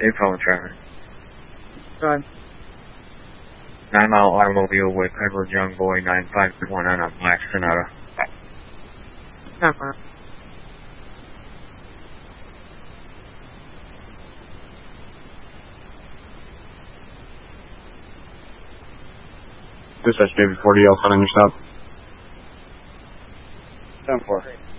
April traffic. Run. 9 Mile automobile with Edward Young Boy 951 on a black Sonata. Camera. Dispatch David 40L, on your stop. 10-4.